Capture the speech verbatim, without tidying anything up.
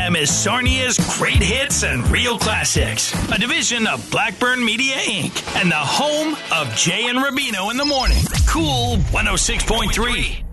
M is Sarnia's Great Hits and Real Classics, a division of Blackburn Media, Incorporated, and the home of Jay and Rubino in the morning. Cool one oh six point three.